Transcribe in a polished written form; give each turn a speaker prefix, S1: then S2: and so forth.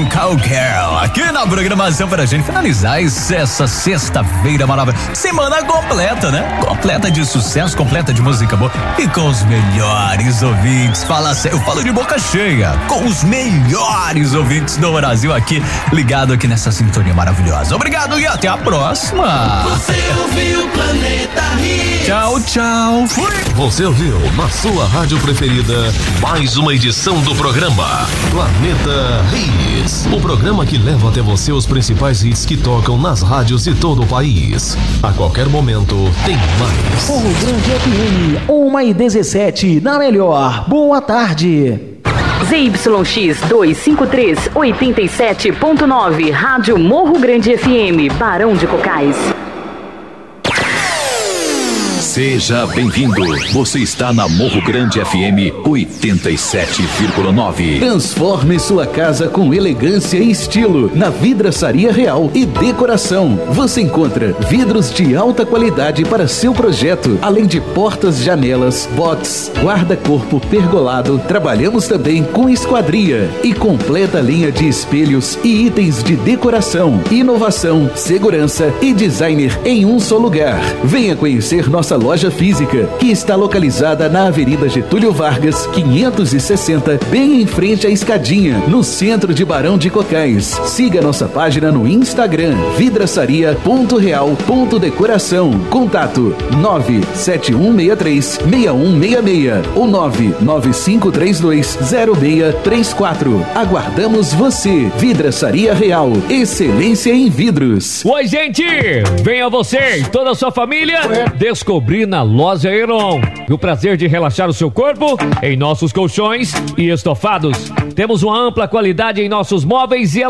S1: com Cowgirl aqui na programação para a gente finalizar essa sexta-feira maravilhosa. Semana completa, né? Completa de sucesso, completa de música boa e com os melhores ouvintes. Eu falo de boca cheia, com os melhores ouvintes do Brasil aqui, ligado aqui nessa sintonia maravilhosa. Obrigado e até a próxima.
S2: Você ouviu Planeta Hits.
S1: Tchau, tchau. Fui.
S3: Você ouviu na sua rádio preferida mais uma edição do programa Planeta Hits. O programa que leva até você os principais hits que tocam nas rádios de todo o país. A qualquer momento tem mais.
S4: Morro Grande FM, 1h17, na melhor. Boa tarde.
S5: ZYX 253, 87.9, Rádio Morro Grande FM, Barão de Cocais.
S6: Seja bem-vindo. Você está na Morro Grande FM 87,9.
S7: Transforme sua casa com elegância e estilo na Vidraçaria Real e Decoração. Você encontra vidros de alta qualidade para seu projeto, além de portas, janelas, box, guarda-corpo pergolado. Trabalhamos também com esquadria e completa linha de espelhos e itens de decoração, inovação, segurança e designer em um só lugar. Venha conhecer nossa loja física, que está localizada na Avenida Getúlio Vargas, 560, bem em frente à Escadinha, no centro de Barão de Cocais. Siga nossa página no Instagram, vidraçaria.real.decoração. Contato 97163-6166 ou 99532-0634. Aguardamos você. Vidraçaria Real, excelência em vidros.
S8: Oi, gente! Venha você e toda a sua família descobrir na Loja Heron o prazer de relaxar o seu corpo em nossos colchões e estofados. Temos uma ampla qualidade em nossos móveis e